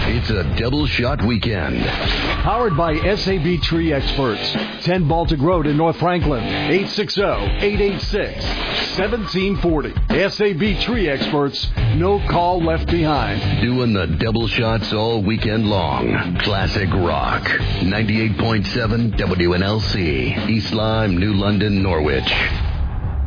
It's a double shot weekend. Powered by SAB Tree Experts. 10 Baltic Road in North Franklin. 860-886-1740. SAB Tree Experts. No call left behind. Doing the double shots all weekend long. Classic rock. 98.7 WNLC. East Lyme, New London, Norwich.